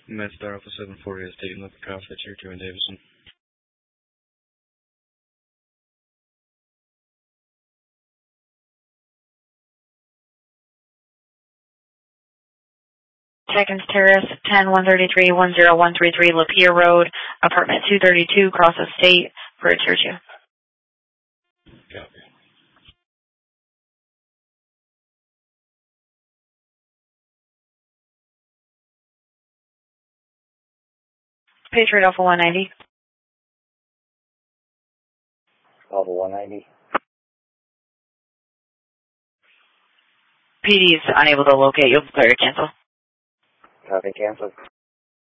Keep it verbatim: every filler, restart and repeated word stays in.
MedStar Alpha seven forty is taking Liquid Coffee at Tier two in Davison. Seconds Terrace, ten one thirty-three one zero one three three Lapierre Road, apartment two thirty-two, Cross Estate, for a Tier two. Copy. Patriot Alpha one ninety. Alpha one ninety. P D is unable to locate you. Clear to cancel. Copy, cancel.